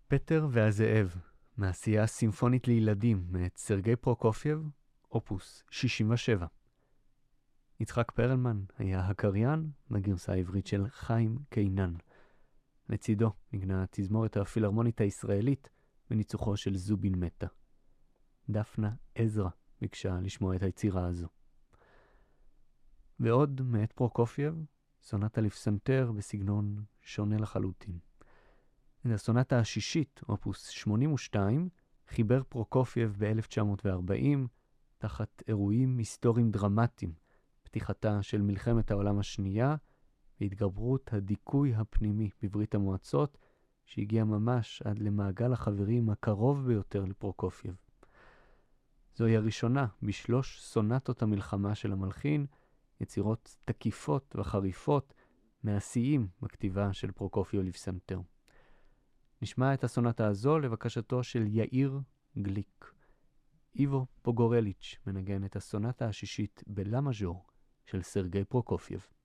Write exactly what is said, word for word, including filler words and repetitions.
פטר והזאב, מעשייה סימפונית לילדים מאת סרגי פרוקופייב, אופוס שישים ושבע. יצחק פרלמן היה הקריין בגרסה העברית של חיים קינן. לצידו נגנה תזמורת הפילהרמונית הישראלית בניצוחו של זובין מטה. דפנה עזרא ביקשה לשמוע את היצירה הזו. ועוד מאת פרוקופייב, סונטה לפסנתר בסגנון שונה לחלוטין. את הסונטה השישית, אופוס שמונים ושתיים, חיבר פרוקופייב ב-אלף תשע מאות וארבעים תחת אירועים היסטוריים דרמטיים, פתיחתה של מלחמת העולם השנייה והתגברות הדיכוי הפנימי בברית המועצות, שהגיע ממש עד למעגל החברים הקרוב ביותר לפרוקופייב. זוהי הראשונה בשלוש סונטות המלחמה של המלחין, יצירות תקיפות וחריפות מעשיים בכתיבה של פרוקופייב לפסנתר. נשמע את הסונטה הזו לבקשתו של יאיר גליק. איבו פוגורליץ' מנגן את הסונטה השישית בלה מז'ור של סרגי פרוקופייב.